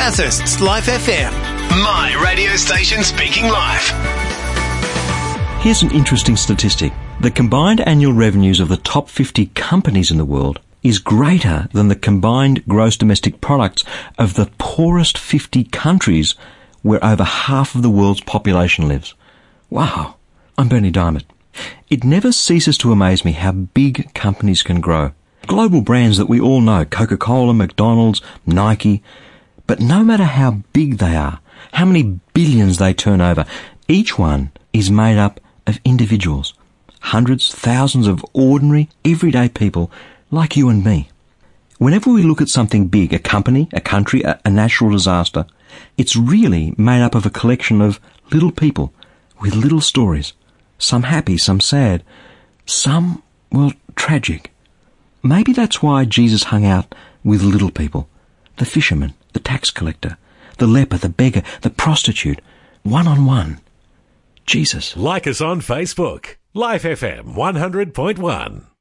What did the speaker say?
Bathurst's Life FM. My radio station speaking live. Here's an interesting statistic. The combined annual revenues of the top 50 companies in the world is greater than the combined gross domestic products of the poorest 50 countries where over half of the world's population lives. Wow. I'm Bernie Diamond. It never ceases to amaze me how big companies can grow. Global brands that we all know, Coca-Cola, McDonald's, Nike. But no matter how big they are, how many billions they turn over, each one is made up of individuals. Hundreds, thousands of ordinary, everyday people like you and me. Whenever we look at something big, a company, a country, a natural disaster, it's really made up of a collection of little people with little stories. Some happy, some sad, some, well, tragic. Maybe that's why Jesus hung out with little people. The fisherman, the tax collector, the leper, the beggar, the prostitute. One-on-one. Jesus. Like us on Facebook. Life FM 100.1.